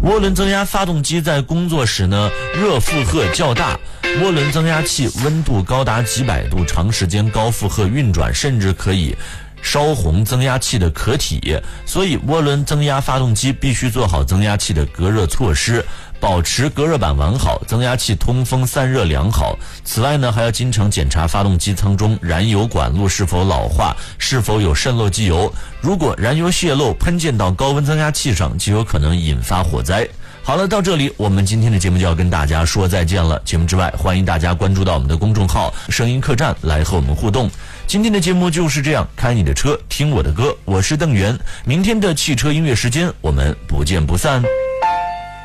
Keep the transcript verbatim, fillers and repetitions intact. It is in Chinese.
涡轮增压发动机在工作时呢，热负荷较大，涡轮增压器温度高达几百度，长时间高负荷运转，甚至可以烧红增压器的壳体，所以涡轮增压发动机必须做好增压器的隔热措施，保持隔热板完好，增压器通风散热良好。此外呢，还要经常检查发动机舱中燃油管路是否老化，是否有渗漏机油。如果燃油泄漏喷溅到高温增压器上，就有可能引发火灾。好了，到这里我们今天的节目就要跟大家说再见了。节目之外，欢迎大家关注到我们的公众号声音客栈来和我们互动。今天的节目就是这样，开你的车，听我的歌，我是邓源。明天的汽车音乐时间，我们不见不散。